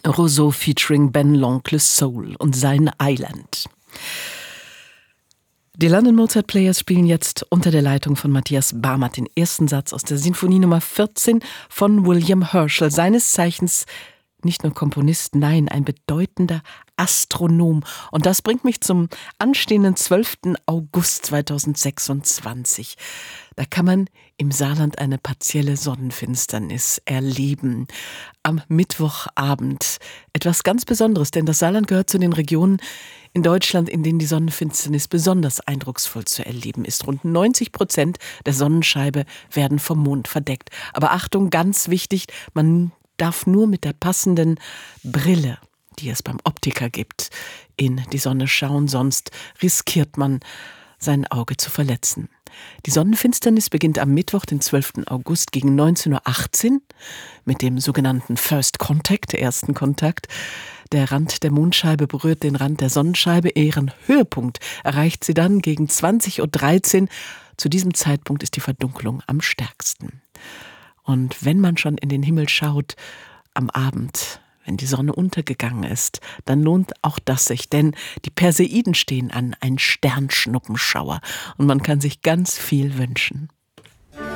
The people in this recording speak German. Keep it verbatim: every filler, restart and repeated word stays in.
Rousseau featuring Ben L'Oncle Soul und sein Island. Die London Mozart Players spielen jetzt unter der Leitung von Matthias Barmert den ersten Satz aus der Sinfonie Nummer vierzehn von William Herschel, seines Zeichens nicht nur Komponist, nein, ein bedeutender Astronom. Und das bringt mich zum anstehenden zwölften August zweitausendsechsundzwanzig. Da kann man im Saarland eine partielle Sonnenfinsternis erleben. Am Mittwochabend. Etwas ganz Besonderes, denn das Saarland gehört zu den Regionen in Deutschland, in denen die Sonnenfinsternis besonders eindrucksvoll zu erleben ist. Rund neunzig Prozent der Sonnenscheibe werden vom Mond verdeckt. Aber Achtung, ganz wichtig, man darf nur mit der passenden Brille, die es beim Optiker gibt, in die Sonne schauen, sonst riskiert man, sein Auge zu verletzen. Die Sonnenfinsternis beginnt am Mittwoch, den zwölften August gegen neunzehn Uhr achtzehn mit dem sogenannten First Contact, ersten Kontakt. Der Rand der Mondscheibe berührt den Rand der Sonnenscheibe. Ihren Höhepunkt erreicht sie dann gegen zwanzig Uhr dreizehn. Zu diesem Zeitpunkt ist die Verdunkelung am stärksten. Und wenn man schon in den Himmel schaut, am Abend, wenn die Sonne untergegangen ist, dann lohnt auch das sich, denn die Perseiden stehen an, ein Sternschnuppenschauer, und man kann sich ganz viel wünschen.